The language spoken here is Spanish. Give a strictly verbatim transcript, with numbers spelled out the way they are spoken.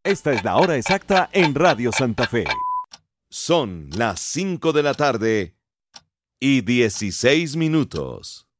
Esta es la hora exacta en Radio Santa Fe. Son las cinco de la tarde y dieciséis minutos.